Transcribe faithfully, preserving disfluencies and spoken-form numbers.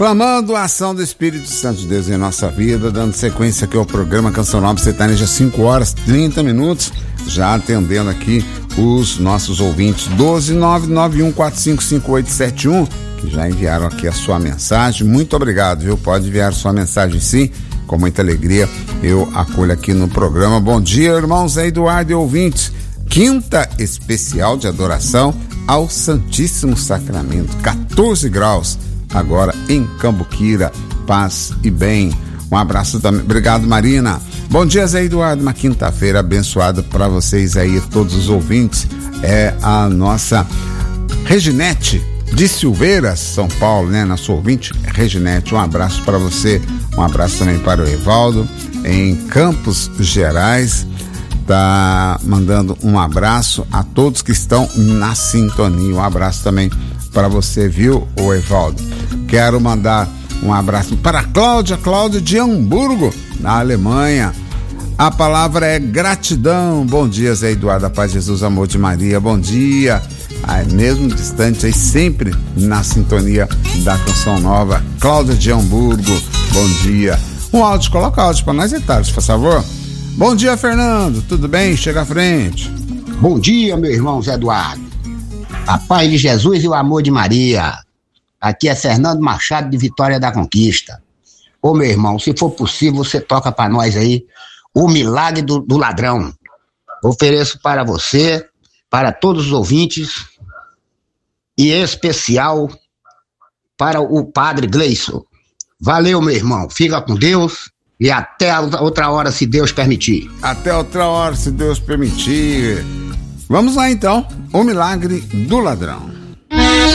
Clamando a ação do Espírito Santo de Deus em nossa vida, dando sequência aqui ao programa Canção Nova Sertaneja, cinco horas e trinta minutos, já atendendo aqui os nossos ouvintes doze nove nove um quatro cinco cinco oito sete um, que já enviaram aqui a sua mensagem. Muito obrigado, viu? Pode enviar sua mensagem sim, com muita alegria eu acolho aqui no programa. Bom dia, irmãos Eduardo e ouvintes. Quinta especial de adoração ao Santíssimo Sacramento, quatorze graus, agora em Cambuquira, paz e bem. Um abraço também, obrigado Marina. Bom dia, Zé Eduardo, uma quinta-feira abençoada para vocês aí, todos os ouvintes. É a nossa Reginete de Silveira, São Paulo, né? Nosso ouvinte, Reginete, um abraço para você, um abraço também para o Evaldo, em Campos Gerais. Tá mandando um abraço a todos que estão na sintonia. Um abraço também para você, viu, o Evaldo? Quero mandar um abraço para a Cláudia, Cláudia de Hamburgo, na Alemanha. A palavra é gratidão. Bom dia, Zé Eduardo, a paz de Jesus, amor de Maria. Bom dia. Aí, mesmo distante, aí sempre na sintonia da Canção Nova. Cláudia de Hamburgo, bom dia. Um áudio, coloca áudio para nós, Etários, por favor. Bom dia, Fernando, tudo bem? Chega à frente. Bom dia, meu irmão Zé Eduardo. A paz de Jesus e o amor de Maria. Aqui é Fernando Machado de Vitória da Conquista. Ô, meu irmão, se for possível, você toca para nós aí o milagre do, do ladrão. Ofereço para você, para todos os ouvintes, e em especial para o padre Gleison. Valeu, meu irmão. Fica com Deus. E até outra hora, se Deus permitir. Até outra hora, se Deus permitir. Vamos lá, então. O milagre do ladrão.